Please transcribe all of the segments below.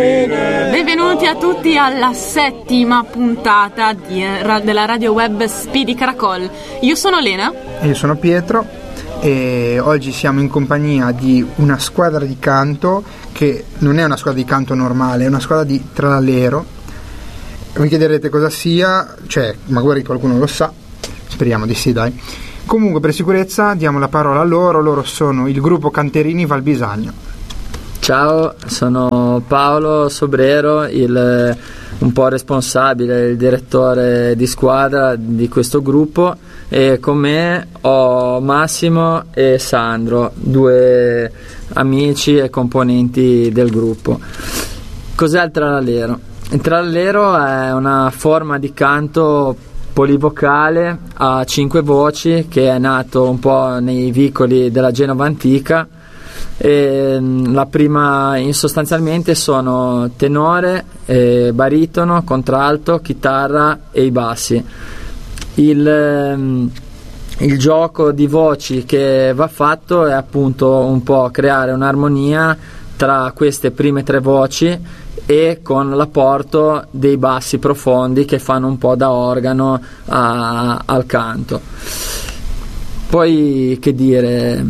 Benvenuti a tutti alla settima puntata della radio web Speedy Caracol. Io sono Lena. E io sono Pietro e oggi siamo in compagnia di una squadra di canto che non è una squadra di canto normale, è una squadra di trallallero. Vi chiederete cosa sia, cioè magari qualcuno lo sa, speriamo di sì, dai. Comunque, per sicurezza diamo la parola a loro sono il gruppo Canterini Valbisagno. Ciao, sono Paolo Sobrero, un po' responsabile, il direttore di squadra di questo gruppo, e con me ho Massimo e Sandro, due amici e componenti del gruppo. Cos'è il trallallero? Il trallallero è una forma di canto polivocale a 5 voci che è nato un po' nei vicoli della Genova antica. E la prima sostanzialmente sono tenore, baritono, contralto, chitarra e i bassi. Il gioco di voci che va fatto è appunto un po' creare un'armonia tra queste prime 3 voci e con l'apporto dei bassi profondi che fanno un po' da organo al canto. Poi, che dire,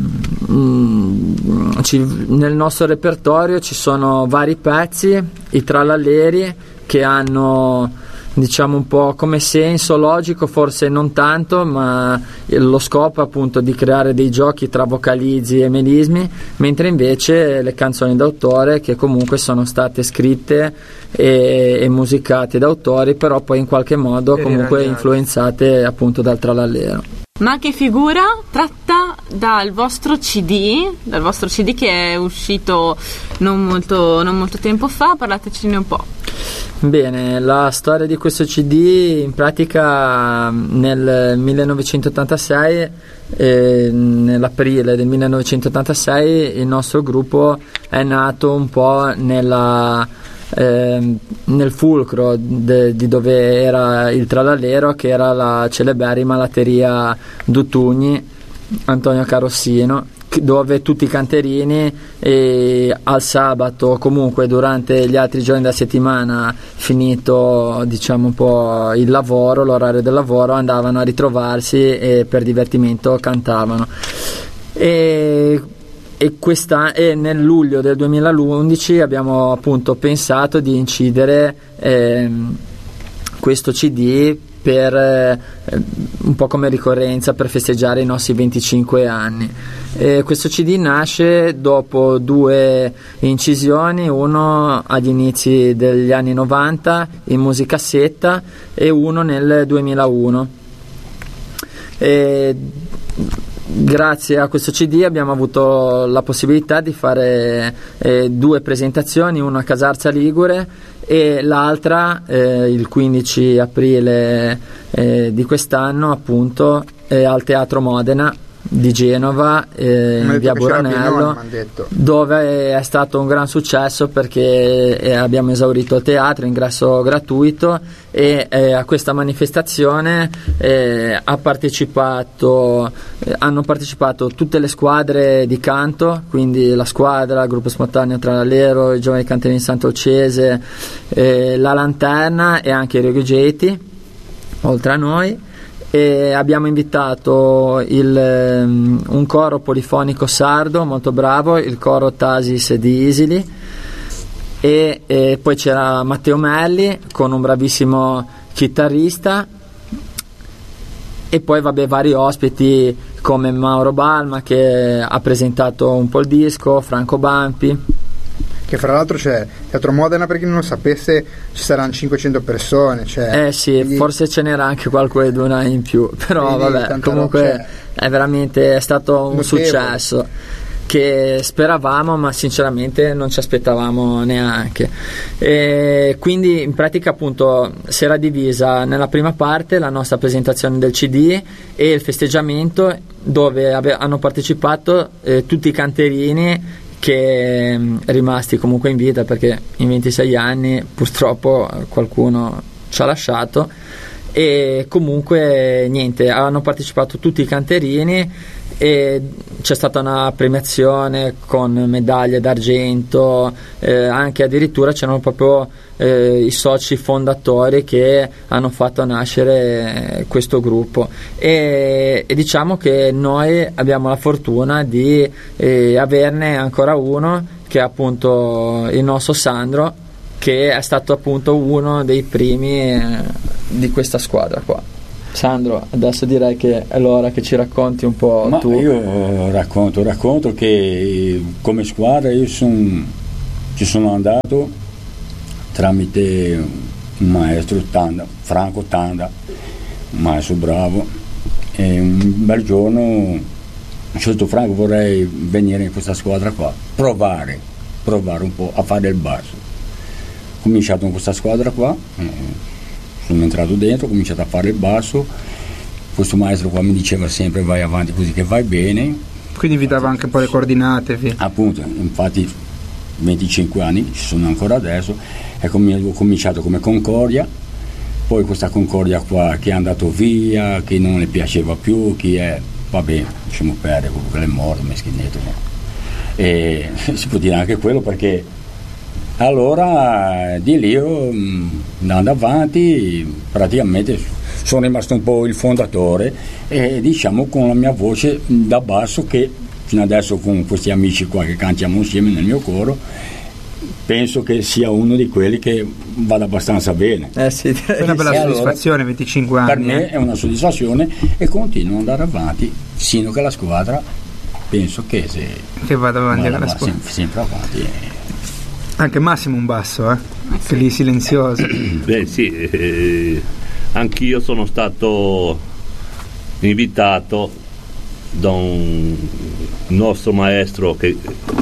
nel nostro repertorio ci sono vari pezzi, i tralalleri, che hanno, diciamo, un po' come senso logico, forse non tanto, ma lo scopo è appunto di creare dei giochi tra vocalizzi e melismi, mentre invece le canzoni d'autore, che comunque sono state scritte e musicate da autori, però poi in qualche modo comunque influenzate appunto dal trallallero. Ma che figura tratta dal vostro CD che è uscito non molto tempo fa? Parlatecene un po'. Bene, la storia di questo CD, in pratica nel 1986, nell'aprile del 1986, il nostro gruppo è nato un po' nel fulcro di dove era il trallallero, che era la celeberrima latteria Dutugni Antonio Carossino, dove tutti i canterini al sabato, comunque durante gli altri giorni della settimana, finito diciamo un po' il lavoro, l'orario del lavoro, andavano a ritrovarsi e per divertimento cantavano. E nel luglio del 2011 abbiamo appunto pensato di incidere questo CD per un po' come ricorrenza, per festeggiare i nostri 25 anni. Questo CD nasce dopo 2 incisioni, uno agli inizi degli anni 90 in musicassetta e uno nel 2001. Grazie a questo CD abbiamo avuto la possibilità di fare 2 presentazioni, una a Casarza Ligure e l'altra il 15 aprile di quest'anno appunto al Teatro Modena di Genova, in via Buranello, dove è stato un gran successo perché abbiamo esaurito il teatro, ingresso gratuito, e a questa manifestazione hanno partecipato tutte le squadre di canto, quindi la squadra, il gruppo spontaneo Trallallero, i giovani canterini Sant'Olcese, la Lanterna e anche i Regiogeti, oltre a noi. E abbiamo invitato un coro polifonico sardo molto bravo, il coro Tasis di Isili, e poi c'era Matteo Melli con un bravissimo chitarrista, e poi vari ospiti come Mauro Balma, che ha presentato un po' il disco, Franco Bampi. Che fra l'altro c'è Teatro Modena, per chi non lo sapesse, ci saranno 500 persone, sì, quindi forse ce n'era anche qualcuna in più, però vabbè, comunque è stato un successo che speravamo, ma sinceramente non ci aspettavamo neanche. E quindi in pratica appunto si era divisa nella prima parte la nostra presentazione del CD e il festeggiamento, dove hanno partecipato tutti i canterini che rimasti comunque in vita, perché in 26 anni purtroppo qualcuno ci ha lasciato, e comunque niente, hanno partecipato tutti i canterini e c'è stata una premiazione con medaglie d'argento, anche addirittura c'erano proprio i soci fondatori che hanno fatto nascere questo gruppo, e diciamo che noi abbiamo la fortuna di averne ancora uno, che è appunto il nostro Sandro, che è stato appunto uno dei primi di questa squadra qua. Sandro, adesso direi che è l'ora che ci racconti un po'. Ma tu. Io racconto che come squadra ci sono andato tramite un maestro Franco Tanda, un maestro bravo, e un bel giorno ho detto: Franco, vorrei venire in questa squadra qua, provare un po' a fare il basso. Ho cominciato in questa squadra qua, sono entrato dentro, ho cominciato a fare il basso. Questo maestro qua mi diceva sempre: vai avanti così che vai bene. Quindi vi dava anche un po' le coordinate. Appunto, infatti 25 anni, ci sono ancora adesso. Ho cominciato come Concordia, poi questa Concordia qua che è andato via, che non le piaceva più, vabbè, lasciamo perdere, quello è morto, meschinetto, no? E si può dire anche quello, perché allora di lì io, andando avanti, praticamente sono rimasto un po' il fondatore, e diciamo con la mia voce da basso, che fino adesso con questi amici qua che cantiamo insieme nel mio coro, penso che sia uno di quelli che vada abbastanza bene. Sì, è una bella soddisfazione, 25 anni. Per me è una soddisfazione, e continuo ad andare avanti sino che la squadra, penso che vada avanti alla squadra. Sempre avanti. Anche Massimo un basso, che lì silenzioso. Beh sì, anch'io sono stato invitato da un nostro maestro che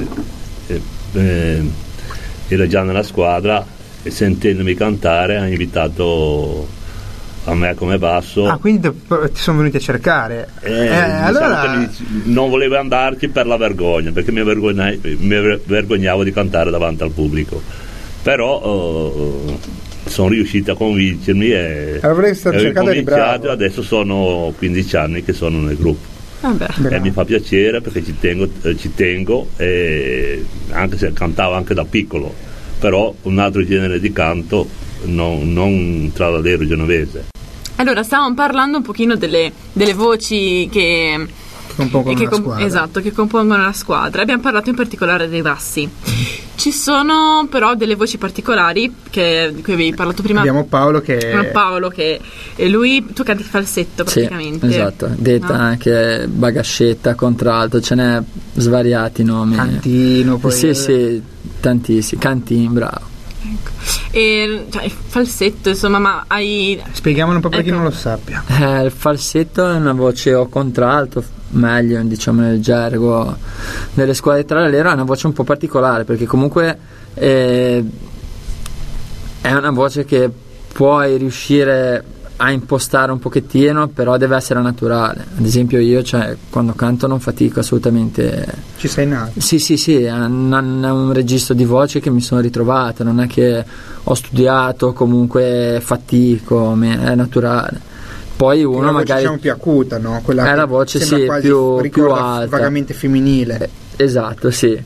era già nella squadra, e sentendomi cantare ha invitato a me come basso. Quindi ti sono venuti a cercare. Allora non volevo andarci per la vergogna, perché mi vergognavo di cantare davanti al pubblico, però sono riuscito a convincermi e ho cominciato. Adesso sono 15 anni che sono nel gruppo. E mi fa piacere, perché ci tengo, e anche se cantavo anche da piccolo, però un altro genere di canto, non tralalero genovese. Allora, stavamo parlando un pochino delle voci che compongono la squadra. Esatto, che compongono la squadra. Abbiamo parlato in particolare dei bassi. Ci sono però delle voci particolari di cui avevi parlato prima. Abbiamo Paolo che e lui, tu canti falsetto praticamente. Sì, esatto, detta anche bagascetta, contralto, ce n'è svariati nomi. Cantino, poi. Sì, tantissimi. Cantin, bravo. Ecco. E il falsetto, insomma, ma spieghiamolo un po' per chi non lo sappia. Il falsetto è una voce o contralto, meglio diciamo nel gergo delle squadre tralalero, è una voce un po' particolare, perché comunque è una voce che puoi riuscire a impostare un pochettino, però deve essere naturale. Ad esempio io, quando canto non fatico assolutamente. Ci sei nato? Sì, è un registro di voce che mi sono ritrovato, non è che ho studiato, comunque fatico, è naturale. Poi uno la magari voce più acuta, no? Quella è la voce più alta, vagamente femminile. Esatto, sì.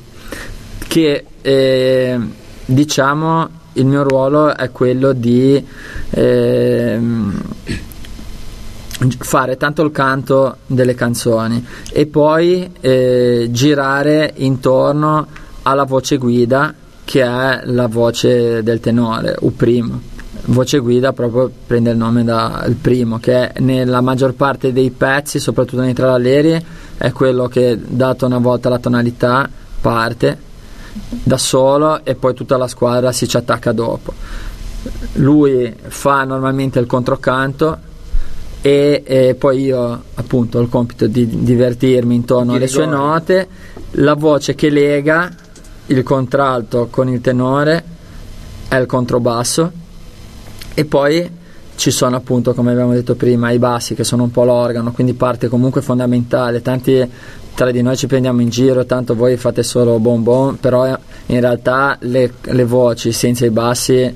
Che diciamo il mio ruolo è quello di fare tanto il canto delle canzoni e poi girare intorno alla voce guida, che è la voce del tenore, o primo. Voce guida proprio prende il nome dal primo, che nella maggior parte dei pezzi, soprattutto nei tralalleri, è quello che, dato una volta la tonalità, parte da solo e poi tutta la squadra si ci attacca dopo. Lui fa normalmente il controcanto e poi io appunto ho il compito di divertirmi intorno alle sue note. La voce che lega il contralto con il tenore è il controbasso, e poi ci sono appunto, come abbiamo detto prima, i bassi, che sono un po' l'organo, quindi parte comunque fondamentale. Tanti tra di noi ci prendiamo in giro, tanto voi fate solo bon, però in realtà le voci senza i bassi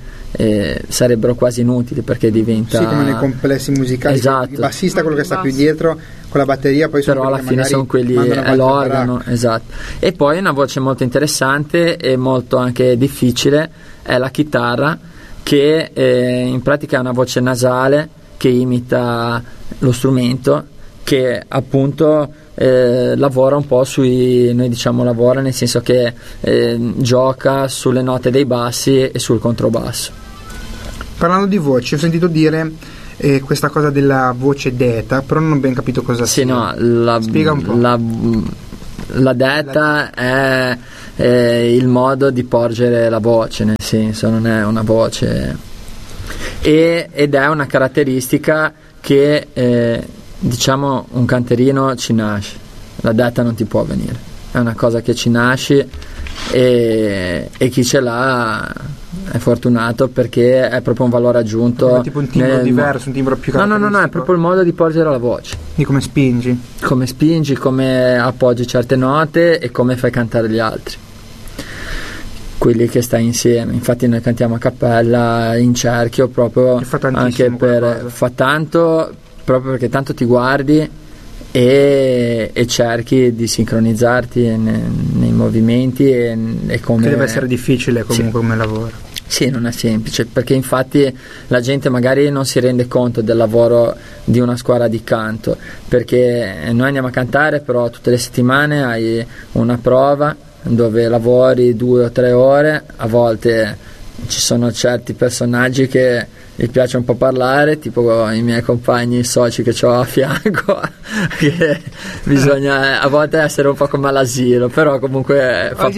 sarebbero quasi inutili, perché diventa, sì, come nei complessi musicali, esatto, il bassista, quello che sta più dietro, con la batteria, poi però alla fine sono quelli, è l'organo, esatto. E poi una voce molto interessante e molto anche difficile è la chitarra, che in pratica è una voce nasale che imita lo strumento, che appunto lavora un po' noi diciamo lavora nel senso che gioca sulle note dei bassi e sul controbasso. Parlando di voci, ho sentito dire questa cosa della voce deta, però non ho ben capito cosa sia. No, spiega un po'. La deta è il modo di porgere la voce, nel senso non è una voce, ed è una caratteristica che diciamo un canterino ci nasce, la detta non ti può venire, è una cosa che ci nasce, e chi ce l'ha è fortunato, perché è proprio un valore aggiunto. È tipo un timbro diverso, un timbro più caratteristico. No, è proprio il modo di porgere la voce, di come spingi, come appoggi certe note e come fai cantare gli altri, quelli che stai insieme. Infatti noi cantiamo a cappella in cerchio proprio anche fa tanto, proprio perché tanto ti guardi e cerchi di sincronizzarti nei movimenti e come, che deve essere difficile comunque come lavoro. Sì, non è semplice, perché infatti la gente magari non si rende conto del lavoro di una squadra di canto, perché noi andiamo a cantare, però tutte le settimane hai una prova dove lavori 2 o 3 ore, a volte ci sono certi personaggi che mi piace un po' parlare, tipo i miei compagni soci che ho a fianco, che bisogna a volte essere un po' come all'asilo, però comunque fa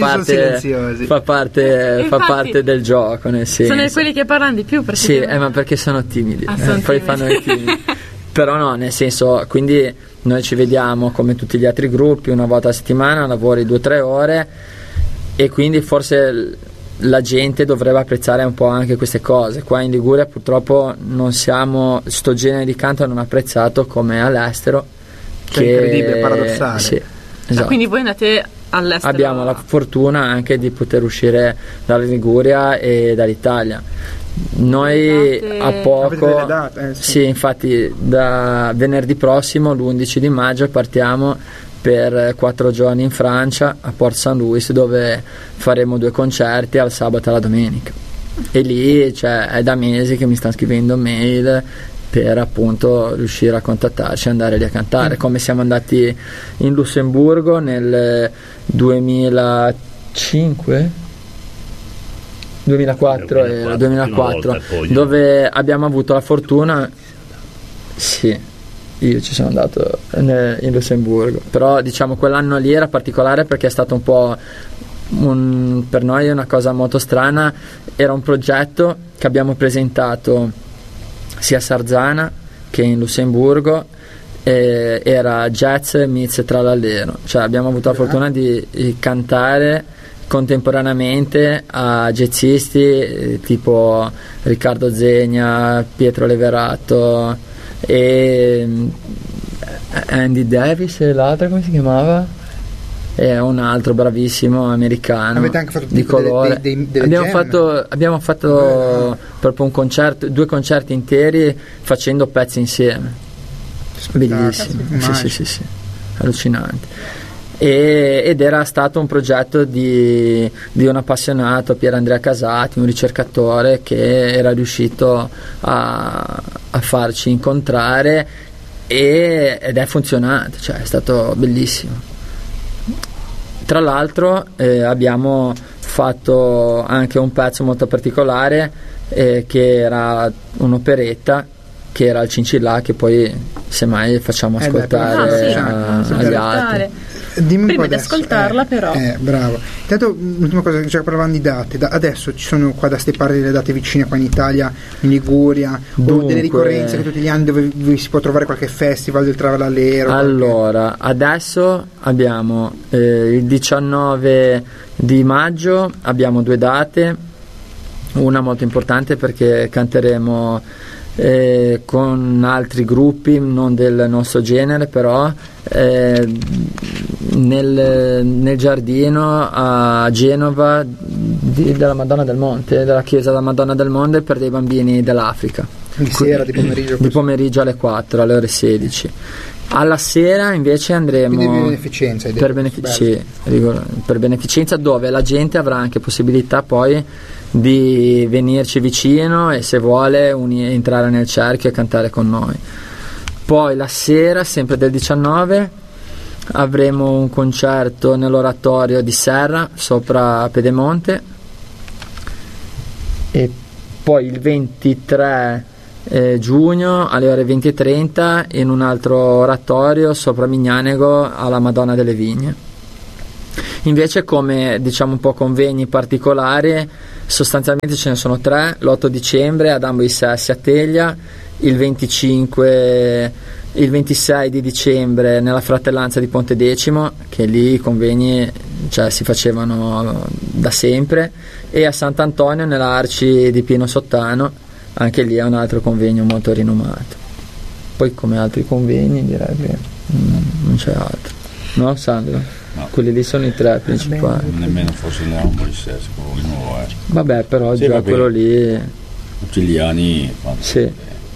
parte del gioco, nel senso. Sono quelli che parlano di più, perché sì, ma perché sono timidi, poi fanno i timidi. Però no, nel senso, quindi noi ci vediamo come tutti gli altri gruppi una volta a settimana, lavori 2 o 3 ore, e quindi forse la gente dovrebbe apprezzare un po' anche queste cose. Qua in Liguria purtroppo non siamo, sto genere di canto non apprezzato come all'estero, che è incredibile, paradossale. Sì, esatto. Quindi voi andate all'estero? Abbiamo la fortuna anche di poter uscire dalla Liguria e dall'Italia. Noi a poco sì, infatti da venerdì prossimo, l'11 di maggio, partiamo per 4 giorni in Francia, a Port St. Louis, dove faremo 2 concerti al sabato e alla domenica, e lì è da mesi che mi stanno scrivendo mail per appunto riuscire a contattarci e andare lì a cantare, come siamo andati in Lussemburgo nel 2004, dove abbiamo avuto la fortuna, sì, io ci sono andato in Lussemburgo, però diciamo quell'anno lì era particolare perché è stato un po' per noi una cosa molto strana. Era un progetto che abbiamo presentato sia a Sarzana che in Lussemburgo, era jazz meets trallallero, cioè abbiamo avuto la fortuna di cantare contemporaneamente a jazzisti tipo Riccardo Zegna, Pietro Leverato e Andy Davis, e l'altra come si chiamava? E un altro bravissimo americano. Avete anche fatto di colore. Abbiamo fatto proprio un concerto, 2 concerti interi facendo pezzi insieme. Bellissimo. Sì, allucinante. Ed era stato un progetto di un appassionato, Pier Andrea Casati, un ricercatore che era riuscito a farci incontrare, ed è funzionato, cioè è stato bellissimo. Tra l'altro abbiamo fatto anche un pezzo molto particolare, che era un'operetta, che era il Cincillà, che poi semmai facciamo ascoltare agli altri. Dimmi prima di ascoltarla, però bravo. Intanto l'ultima cosa, già parlavamo di date, adesso ci sono qua da ste parti delle date vicine qua in Italia, in Liguria, o delle ricorrenze che tutti gli anni dove si può trovare qualche festival del trallallero? Allora, adesso abbiamo il 19 di maggio abbiamo 2 date, una molto importante perché canteremo con altri gruppi non del nostro genere, però nel giardino a Genova della Madonna del Monte, della chiesa della Madonna del Monte, per dei bambini dell'Africa, di sera, di pomeriggio alle 4, alle ore 16, Alla sera invece andremo Quindi beneficenza, hai detto, per beneficenza, dove la gente avrà anche possibilità poi di venirci vicino e se vuole entrare nel cerchio e cantare con noi. Poi la sera, sempre del 19, avremo un concerto nell'oratorio di Serra sopra Pedemonte, e poi il 23 giugno alle ore 20:30 in un altro oratorio sopra Mignanego alla Madonna delle Vigne. Invece, come diciamo un po' convegni particolari, sostanzialmente ce ne sono 3: l'8 dicembre ad Ambo di Sessi a Teglia, il 26 di dicembre nella Fratellanza di Pontedecimo, che lì i convegni si facevano da sempre, e a Sant'Antonio nell'Arci di Pino Sottano, anche lì è un altro convegno molto rinomato. Poi come altri convegni direi che non c'è altro, no Sandro? No. Quelli lì sono i 3 principali. Nemmeno fosse l'Ambo di Sessi, nuovo, Vabbè, però sì, già quello lì tutti gli anni sì.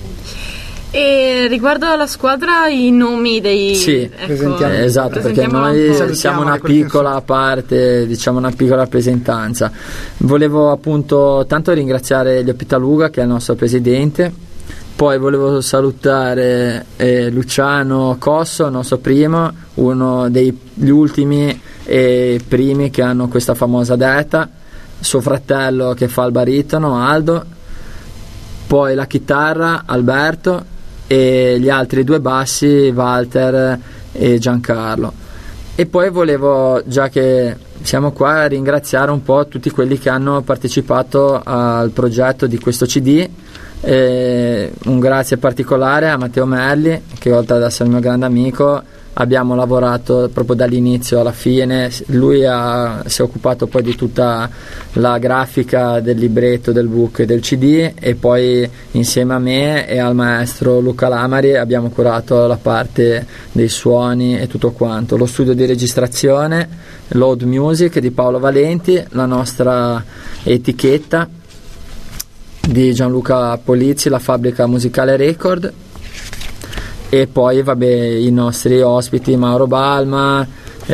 E riguardo alla squadra, i nomi dei... Sì, presentiamo. Esatto, perché noi siamo una piccola parte, diciamo una piccola rappresentanza. Volevo appunto tanto ringraziare Leo Pitaluga, che è il nostro presidente, poi volevo salutare Luciano Cosso, il nostro primo, uno degli ultimi e primi che hanno questa famosa detta, suo fratello che fa il baritono, Aldo, poi la chitarra, Alberto, e gli altri 2 bassi, Walter e Giancarlo. E poi volevo, già che siamo qua, ringraziare un po' tutti quelli che hanno partecipato al progetto di questo CD. Un grazie particolare a Matteo Merli, che oltre ad essere il mio grande amico abbiamo lavorato proprio dall'inizio alla fine. Lui si è occupato poi di tutta la grafica del libretto, del book e del CD, e poi insieme a me e al maestro Luca Lamari abbiamo curato la parte dei suoni e tutto quanto, lo studio di registrazione, Load Music di Paolo Valenti, la nostra etichetta di Gianluca Polizzi, la Fabbrica Musicale Record, e poi vabbè i nostri ospiti Mauro Balma,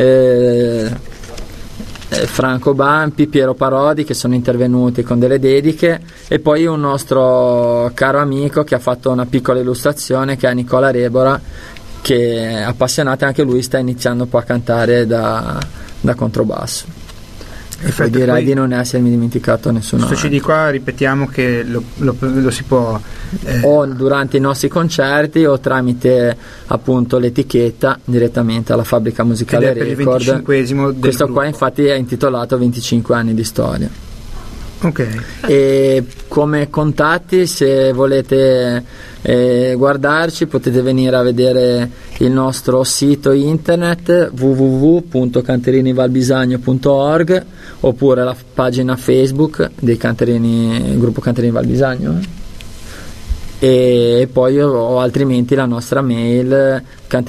Franco Bampi, Piero Parodi, che sono intervenuti con delle dediche, e poi un nostro caro amico che ha fatto una piccola illustrazione, che è Nicola Rebora, che è appassionato, anche lui sta iniziando un po' a cantare da controbasso. E poi direi di non essermi dimenticato nessuno. Questo CD qua ripetiamo che lo si può o durante i nostri concerti o tramite appunto l'etichetta direttamente alla Fabbrica Musicale Record. Il 25esimo del questo gruppo. Qua infatti è intitolato 25 anni di storia. Ok. E come contatti, se volete guardarci, potete venire a vedere il nostro sito internet www.canterinivalbisagno.org, oppure la pagina Facebook dei Canterini, gruppo Canterini Valbisagno, e poi o altrimenti la nostra mail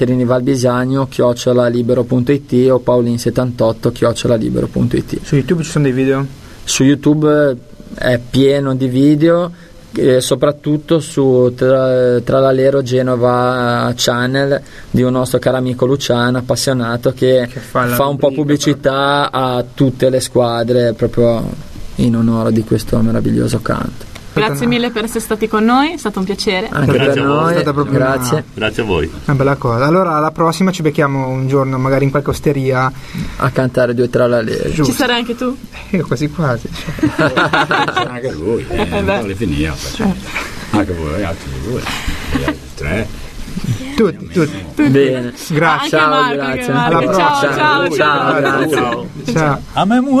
canterinivalbisagno@libero.it o paolin78@libero.it. Su YouTube ci sono dei video? Su YouTube è pieno di video, soprattutto su Tralalero Genova Channel di un nostro caro amico Luciano, appassionato, che fa un po' pubblicità a tutte le squadre proprio in onore di questo meraviglioso canto. Grazie mille per essere stati con noi, è stato un piacere. Anche Grazie per a voi. noi, È stata proprio grazie. Grazie a voi. Una bella cosa. Allora alla prossima ci becchiamo un giorno magari in qualche osteria. A cantare 2 Tralalero. Giusto. Ci sarai anche tu? Quasi quasi. anche lui, non le finiva, anche voi, altri 2, 3. Tutti. Bene. Grazie. Anche Marco, grazie. anche Marco. Alla prossima. Ciao, Ciao, grazie. Ciao. A me